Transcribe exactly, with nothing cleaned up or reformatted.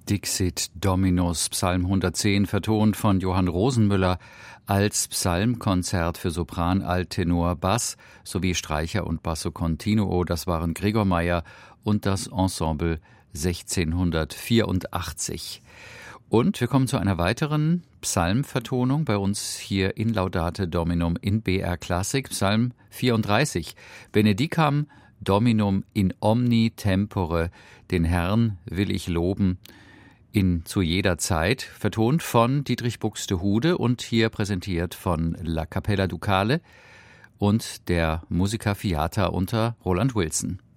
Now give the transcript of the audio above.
Dixit Dominus, Psalm hundertzehn, vertont von Johann Rosenmüller als Psalmkonzert für Sopran, Alttenor, Bass sowie Streicher und Basso Continuo. Das waren Gregor Meyer und das Ensemble sechzehnhundertvierundachtzig. Und wir kommen zu einer weiteren Psalmvertonung bei uns hier in Laudate Dominum in B R Klassik, Psalm vierunddreißig. Benedicam Dominum in omni tempore, den Herrn will ich loben in zu jeder Zeit, vertont von Dietrich Buxtehude und hier präsentiert von La Capella Ducale und der Musica Fiata unter Roland Wilson.